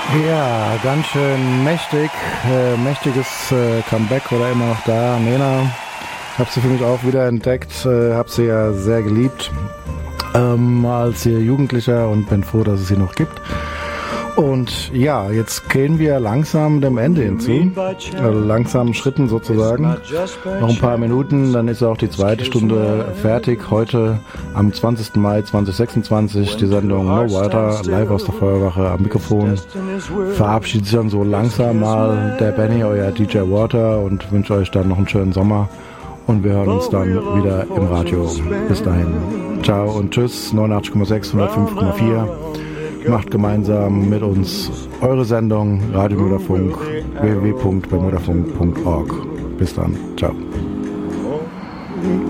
Ja, ganz schön mächtig, mächtiges Comeback oder immer noch da. Nena, hab sie für mich auch wieder entdeckt, hab sie ja sehr geliebt als ihr Jugendlicher und bin froh, dass es sie noch gibt. Und ja, jetzt gehen wir langsam dem Ende hinzu, langsamen Schritten sozusagen. Noch ein paar Minuten, dann ist auch die zweite Stunde fertig. Heute am 20. Mai 2026 die Sendung No Water, live aus der Feuerwache am Mikrofon. Verabschiedet sich dann so langsam mal der Benny, euer DJ Water, und wünsche euch dann noch einen schönen Sommer. Und wir hören uns dann wieder im Radio. Bis dahin. Ciao und tschüss. 89,6, 105,4. Macht gemeinsam mit uns eure Sendung Radio Mörderfunk, www.bermudafunk.org. Bis dann. Ciao.